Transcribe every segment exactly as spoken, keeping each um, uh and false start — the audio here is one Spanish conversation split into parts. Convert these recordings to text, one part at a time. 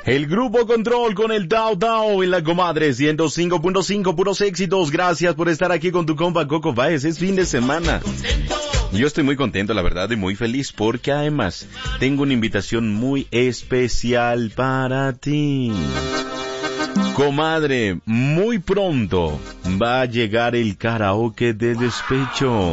El Grupo Control con el Dao Dao en la Comadre ciento cinco punto cinco, puros éxitos. Gracias por estar aquí con tu compa Coco Baez. Es fin de semana. Yo estoy muy contento, la verdad, y muy feliz porque además tengo una invitación muy especial para ti. Comadre, muy pronto va a llegar el karaoke de despecho.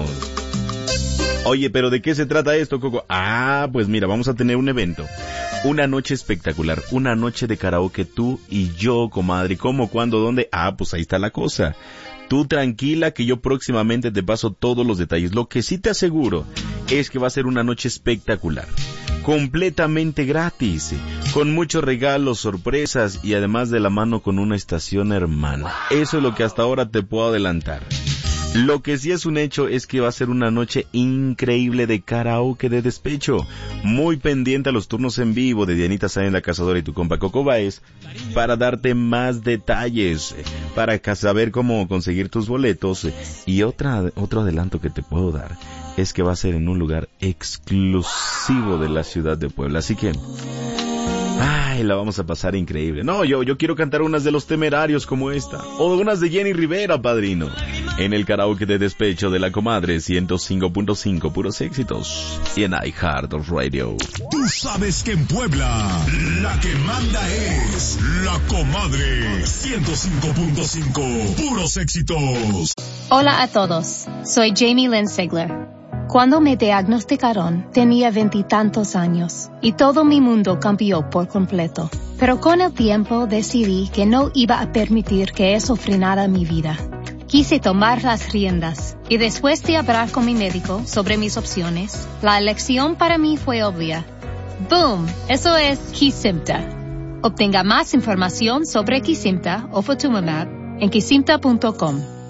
Oye, pero ¿de qué se trata esto, Coco? Ah, pues mira, vamos a tener un evento. Una noche espectacular, una noche de karaoke tú y yo, comadre. ¿Cómo, cuándo, dónde? Ah, pues ahí está la cosa. Tú tranquila que yo próximamente te paso todos los detalles. Lo que sí te aseguro es que va a ser una noche espectacular. Completamente gratis, con muchos regalos, sorpresas y además de la mano con una estación hermana. Eso es lo que hasta ahora te puedo adelantar. Lo que sí es un hecho es que va a ser una noche increíble de karaoke de despecho. Muy pendiente a los turnos en vivo de Dianita Sáenz la Cazadora y tu compa Coco Baez para darte más detalles, para saber cómo conseguir tus boletos. Y otra, otro adelanto que te puedo dar es que va a ser en un lugar exclusivo de la ciudad de Puebla. Así que... ay, la vamos a pasar increíble. No, yo, yo quiero cantar unas de Los Temerarios como esta. O unas de Jenny Rivera, padrino. En el karaoke de despecho de la Comadre ciento cinco punto cinco, puros éxitos. Y en iHeartRadio. Tú sabes que en Puebla, la que manda es la Comadre ciento cinco punto cinco, puros éxitos. Hola a todos, soy Jamie Lynn Sigler. Cuando me diagnosticaron, tenía veintitantos años y todo mi mundo cambió por completo. Pero con el tiempo decidí que no iba a permitir que eso frenara mi vida. Quise tomar las riendas y después de hablar con mi médico sobre mis opciones, la elección para mí fue obvia. ¡Boom! Eso es Kesimpta. Obtenga más información sobre Kesimpta o Ofatumumab en kesimpta punto com.